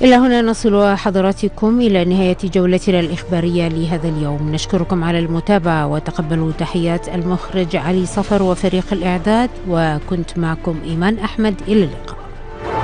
إلى هنا نصل حضراتكم إلى نهاية جولتنا الإخبارية لهذا اليوم. نشكركم على المتابعة وتقبلوا تحيات المخرج علي صفر وفريق الإعداد، وكنت معكم إيمان أحمد. إلى اللقاء.